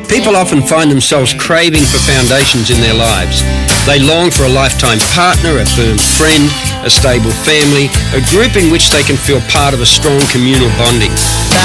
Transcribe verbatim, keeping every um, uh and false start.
People often find themselves craving for foundations in their lives. They long for a lifetime partner, a firm friend, a stable family, a group in which they can feel part of a strong communal bonding.